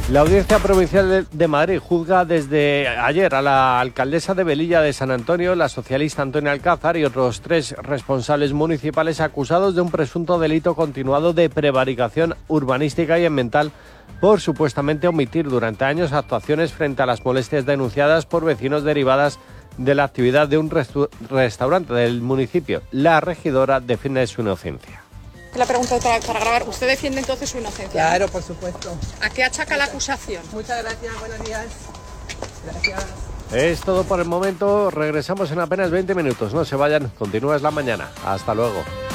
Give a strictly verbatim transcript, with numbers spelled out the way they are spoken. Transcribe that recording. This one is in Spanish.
La Audiencia Provincial de Madrid juzga desde ayer a la alcaldesa de Velilla de San Antonio, la socialista Antonia Alcázar, y otros tres responsables municipales acusados de un presunto delito continuado de prevaricación urbanística y ambiental por supuestamente omitir durante años actuaciones frente a las molestias denunciadas por vecinos derivadas de la actividad de un restaurante del municipio. La regidora defiende su inocencia. La pregunta otra vez para grabar. ¿Usted defiende entonces su inocencia? Claro, por supuesto. ¿A qué achaca la acusación? Muchas gracias, buenos días. Gracias. Es todo por el momento. Regresamos en apenas veinte minutos. No se vayan, continúa Es la Mañana. Hasta luego.